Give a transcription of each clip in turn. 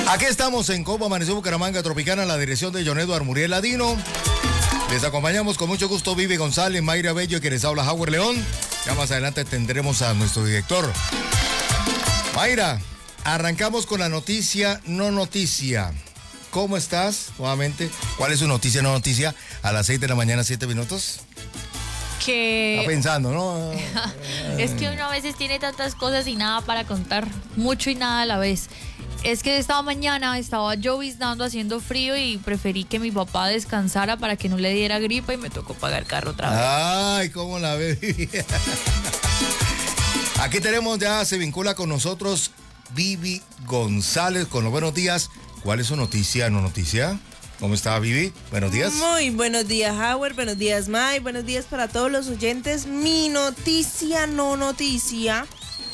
Aquí estamos en Cómo Amaneció Bucaramanga Tropicana, en la dirección de John Eduardo Muriel Ladino. Les acompañamos con mucho gusto Vivi González, Mayra Bello y quien les habla Howard León. Ya más adelante tendremos a nuestro director. Mayra, arrancamos con la noticia, no noticia. ¿Cómo estás? Nuevamente, ¿cuál es su noticia, no noticia? A las 6 de la mañana, 7 minutos. Está pensando, ¿no? Es que uno a veces tiene tantas cosas y nada para contar, mucho y nada a la vez. Es que esta mañana estaba lloviznando, haciendo frío y preferí que mi papá descansara para que no le diera gripa y me tocó pagar carro otra vez. Ay, ¿cómo la ves? Aquí tenemos ya, se vincula con nosotros Vivi González con los buenos días. ¿Cuál es su noticia, no noticia? ¿Cómo está, Vivi? Buenos días. Muy buenos días, Howard. Buenos días, May. Buenos días para todos los oyentes. Mi noticia, no noticia.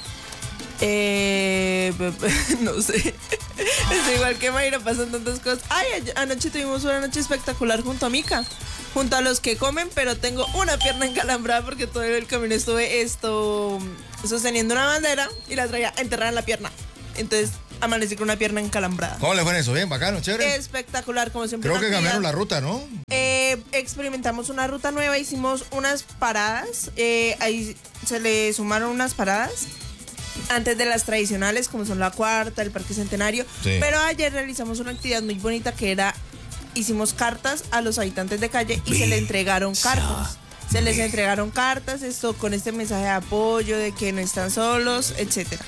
No sé. Es igual que Mayra, pasan tantas cosas. Ay, anoche tuvimos una noche espectacular junto a Mica. Junto a los que comen, pero tengo una pierna encalambrada porque todo el camino estuve sosteniendo una bandera y la traía enterrada en la pierna. Entonces amanecí con una pierna encalambrada. ¿Cómo le fue en eso? ¿Bien? ¿Bacano? ¿Chévere? Espectacular, como siempre. Creo que cambiaron la ruta, ¿no? Experimentamos una ruta nueva, hicimos unas paradas. Ahí se le sumaron unas paradas antes de las tradicionales, como son la Cuarta, el Parque Centenario. Sí. Pero ayer realizamos una actividad muy bonita que era, hicimos cartas a los habitantes de calle y se les entregaron cartas. Se les entregaron cartas, esto con este mensaje de apoyo, de que no están solos, etcétera.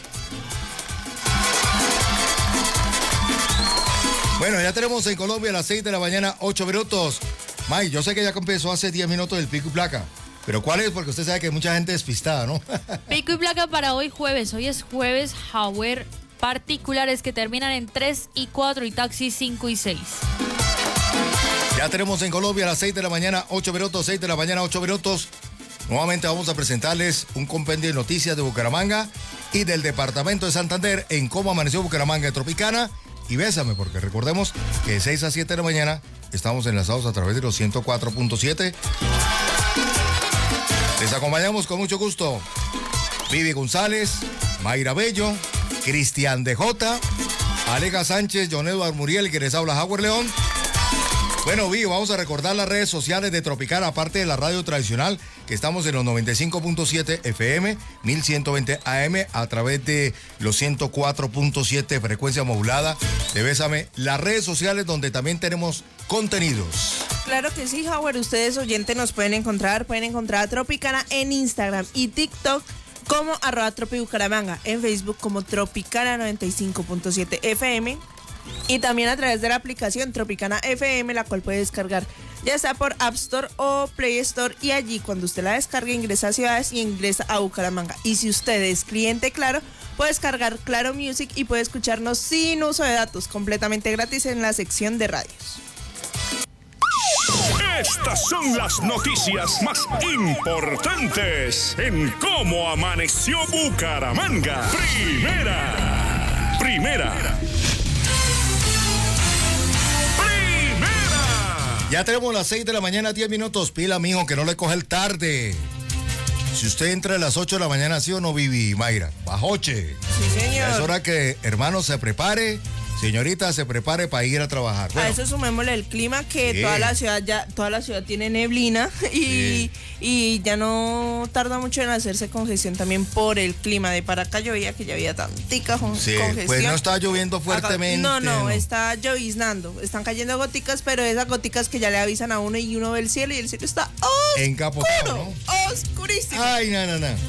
Bueno, ya tenemos en Colombia a las 6 de la mañana, 8 minutos. May, yo sé que ya empezó hace 10 minutos el pico y placa. ¿Pero cuál es? Porque usted sabe que hay mucha gente despistada, ¿no? Pico y placa para hoy jueves. Hoy es jueves, Howard. Particulares que terminan en 3 y 4 y taxis 5 y 6. Ya tenemos en Colombia a las 6 de la mañana, 8 minutos, 6 de la mañana, 8 minutos. Nuevamente vamos a presentarles un compendio de noticias de Bucaramanga y del departamento de Santander en Cómo Amaneció Bucaramanga Tropicana. Y bésame, porque recordemos que de 6 a 7 de la mañana estamos enlazados a través de los 104.7. Les acompañamos con mucho gusto Vivi González, Mayra Bello, Cristian DJ, Aleja Sánchez, John Eduardo Muriel, que les habla Howard León. Bueno, Vivi, vamos a recordar las redes sociales de Tropicana, aparte de la radio tradicional, que estamos en los 95.7 FM, 1120 AM, a través de los 104.7 frecuencia modulada de Bésame. Las redes sociales donde también tenemos contenidos. Claro que sí, Howard. Ustedes, oyentes, nos pueden encontrar a Tropicana en Instagram y TikTok como @tropibucaramanga, en Facebook como Tropicana 95.7 FM. Y también a través de la aplicación Tropicana FM, la cual puede descargar ya sea por App Store o Play Store. Y allí, cuando usted la descargue, ingresa a Ciudades y ingresa a Bucaramanga. Y si usted es cliente Claro, puede descargar Claro Music y puede escucharnos sin uso de datos, completamente gratis en la sección de radios. Estas son las noticias más importantes en Cómo Amaneció Bucaramanga. Primera. Ya tenemos las 6 de la mañana, 10 minutos. Pila, mijo, que no le coge el tarde. Si usted entra a las 8 de la mañana, ¿sí o no, Vivi, Mayra? Bajoche. Sí, señor. Es hora que, hermano, se prepare. Señorita, se prepare para ir a trabajar. Bueno, a eso sumémosle el clima, que sí. toda la ciudad tiene neblina y ya no tarda mucho en hacerse congestión también por el clima. De para acá llovía, que ya había tantica congestión. Pues no está lloviendo fuertemente. No, está lloviznando. Están cayendo goticas, pero esas goticas que ya le avisan a uno y uno ve el cielo y el cielo está encapotado, ¿no? Oscurísimo. Ay, no.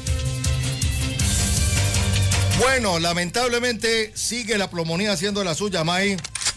Bueno, lamentablemente sigue la pulmonía haciendo la suya, May.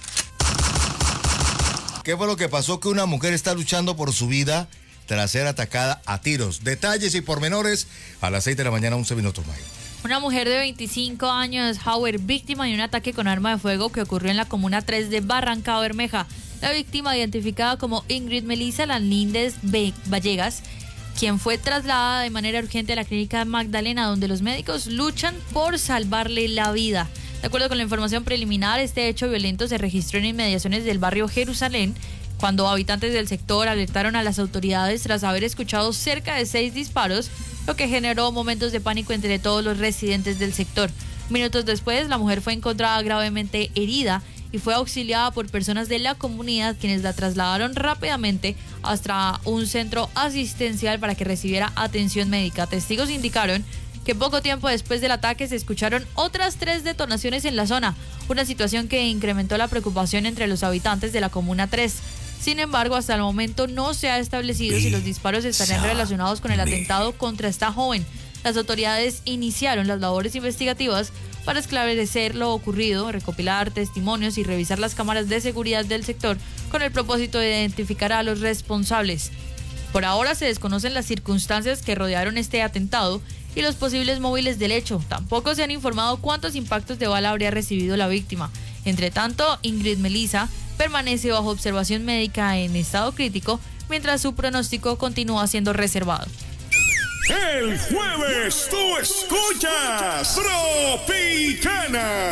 ¿Qué fue lo que pasó? Que una mujer está luchando por su vida tras ser atacada a tiros. Detalles y pormenores a las 6 de la mañana, 11 minutos, May. Una mujer de 25 años, Howard, víctima de un ataque con arma de fuego que ocurrió en la Comuna 3 de Barranca Bermeja. La víctima, identificada como Ingrid Melissa Landíndez Vallegas, quien fue trasladada de manera urgente a la clínica Magdalena, donde los médicos luchan por salvarle la vida. De acuerdo con la información preliminar, este hecho violento se registró en inmediaciones del barrio Jerusalén, cuando habitantes del sector alertaron a las autoridades tras haber escuchado cerca de 6 disparos, lo que generó momentos de pánico entre todos los residentes del sector. Minutos después, la mujer fue encontrada gravemente herida y fue auxiliada por personas de la comunidad quienes la trasladaron rápidamente hasta un centro asistencial para que recibiera atención médica. Testigos indicaron que poco tiempo después del ataque se escucharon otras 3 detonaciones en la zona, una situación que incrementó la preocupación entre los habitantes de la Comuna 3. Sin embargo, hasta el momento no se ha establecido si los disparos estarían relacionados con el atentado contra esta joven. Las autoridades iniciaron las labores investigativas para esclarecer lo ocurrido, recopilar testimonios y revisar las cámaras de seguridad del sector con el propósito de identificar a los responsables. Por ahora se desconocen las circunstancias que rodearon este atentado y los posibles móviles del hecho. Tampoco se han informado cuántos impactos de bala habría recibido la víctima. Entre tanto, Ingrid Melissa permanece bajo observación médica en estado crítico, mientras su pronóstico continúa siendo reservado. El jueves tú escuchas Tropicana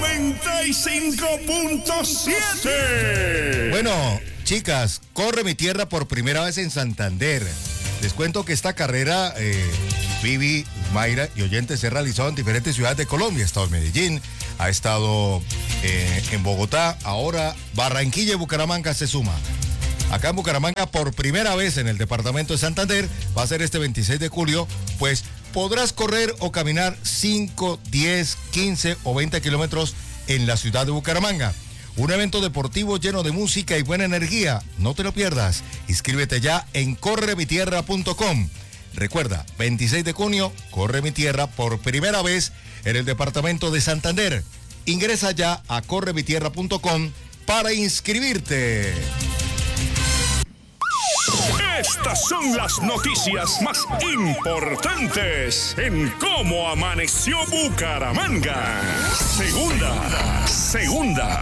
95.7. Bueno, chicas, corre mi tierra por primera vez en Santander. Les cuento que esta carrera, Vivi, Mayra y oyentes, se ha realizado en diferentes ciudades de Colombia. Ha estado en Medellín, ha estado en Bogotá, ahora Barranquilla y Bucaramanga se suma. Acá en Bucaramanga, por primera vez en el departamento de Santander, va a ser este 26 de julio, pues podrás correr o caminar 5, 10, 15 o 20 kilómetros en la ciudad de Bucaramanga. Un evento deportivo lleno de música y buena energía. No te lo pierdas. Inscríbete ya en corremitierra.com. Recuerda, 26 de junio, Corre mi Tierra por primera vez en el departamento de Santander. Ingresa ya a corremitierra.com para inscribirte. Estas son las noticias más importantes en Cómo Amaneció Bucaramanga. Segunda.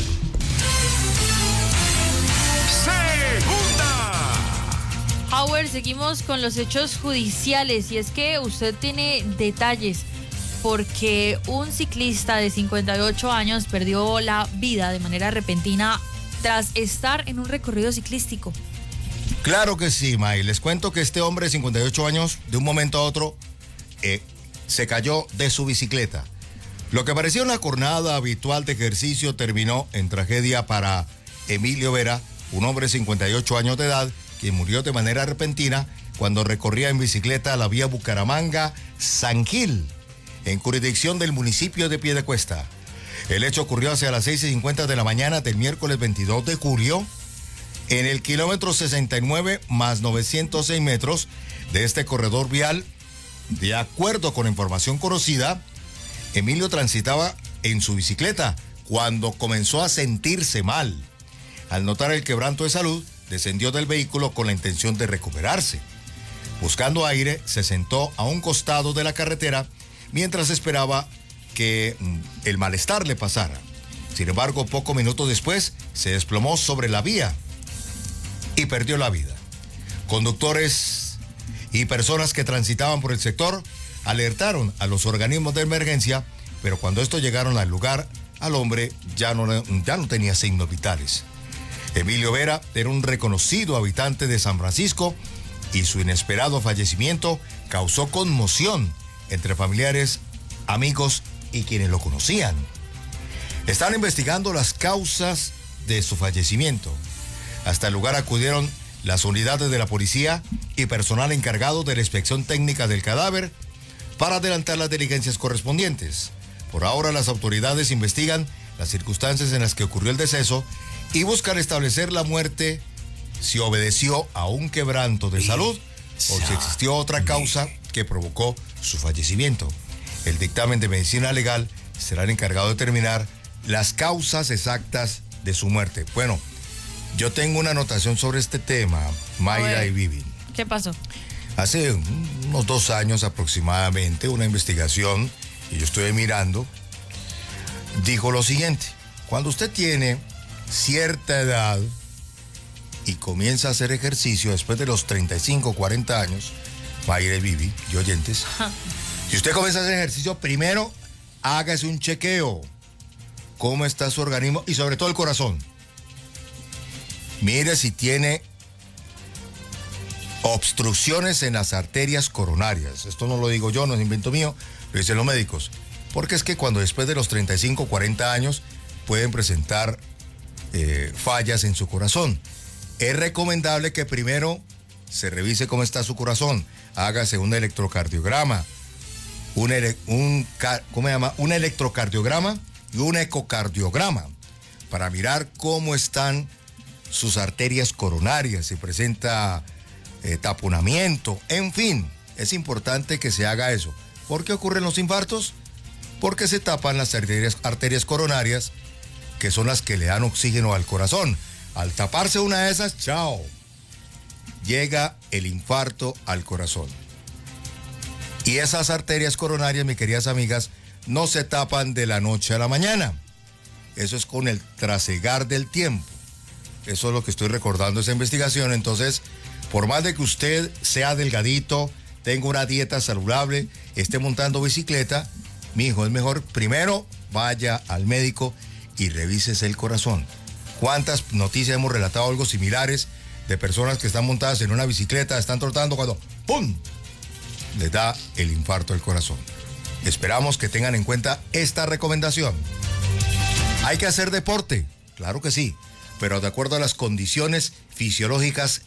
Howard, seguimos con los hechos judiciales y es que usted tiene detalles porque un ciclista de 58 años perdió la vida de manera repentina tras estar en un recorrido ciclístico. Claro que sí, May. Les cuento que este hombre de 58 años, de un momento a otro, se cayó de su bicicleta. Lo que parecía una jornada habitual de ejercicio terminó en tragedia para Emilio Vera, un hombre de 58 años de edad, quien murió de manera repentina cuando recorría en bicicleta la vía Bucaramanga-San Gil, en jurisdicción del municipio de Piedecuesta. El hecho ocurrió hacia las 6:50 de la mañana del miércoles 22 de julio, en el kilómetro 69 más 906 metros de este corredor vial. De acuerdo con información conocida, Emilio transitaba en su bicicleta cuando comenzó a sentirse mal. Al notar el quebranto de salud, descendió del vehículo con la intención de recuperarse. Buscando aire, se sentó a un costado de la carretera mientras esperaba que el malestar le pasara. Sin embargo, pocos minutos después, se desplomó sobre la vía y perdió la vida. Conductores y personas que transitaban por el sector alertaron a los organismos de emergencia, pero cuando estos llegaron al lugar, al hombre ya no tenía signos vitales. Emilio Vera era un reconocido habitante de San Francisco y su inesperado fallecimiento causó conmoción entre familiares, amigos y quienes lo conocían. Están investigando las causas de su fallecimiento. Hasta el lugar acudieron las unidades de la policía y personal encargado de la inspección técnica del cadáver para adelantar las diligencias correspondientes. Por ahora, las autoridades investigan las circunstancias en las que ocurrió el deceso y buscan establecer la muerte, si obedeció a un quebranto de salud o si existió otra causa que provocó su fallecimiento. El dictamen de medicina legal será el encargado de determinar las causas exactas de su muerte. Bueno, yo tengo una anotación sobre este tema, Mayra y Vivi. ¿Qué pasó? Hace unos 2 años aproximadamente, una investigación, y yo estoy mirando, dijo lo siguiente: cuando usted tiene cierta edad y comienza a hacer ejercicio después de los 35, 40 años, Mayra y Vivi y oyentes, si usted comienza a hacer ejercicio, primero hágase un chequeo. ¿Cómo está su organismo? Y sobre todo el corazón. Mire si tiene obstrucciones en las arterias coronarias. Esto no lo digo yo, no es invento mío, lo dicen los médicos. Porque es que cuando después de los 35, 40 años pueden presentar fallas en su corazón. Es recomendable que primero se revise cómo está su corazón, hágase un electrocardiograma, un electrocardiograma y un ecocardiograma para mirar cómo están sus arterias coronarias, si presenta taponamiento, en fin, es importante que se haga eso. ¿Por qué ocurren los infartos? Porque se tapan las arterias coronarias, que son las que le dan oxígeno al corazón. Al taparse una de esas, ¡chao!, llega el infarto al corazón. Y esas arterias coronarias, mis queridas amigas, no se tapan de la noche a la mañana. Eso es con el trasegar del tiempo. Eso es lo que estoy recordando esa investigación. Entonces, por más de que usted sea delgadito, tenga una dieta saludable, esté montando bicicleta, mijo, es mejor primero vaya al médico y revísese el corazón. ¿Cuántas noticias hemos relatado algo similares de personas que están montadas en una bicicleta, están trotando cuando ¡pum!, les da el infarto al corazón? Esperamos que tengan en cuenta esta recomendación. ¿Hay que hacer deporte? Claro que sí, pero de acuerdo a las condiciones fisiológicas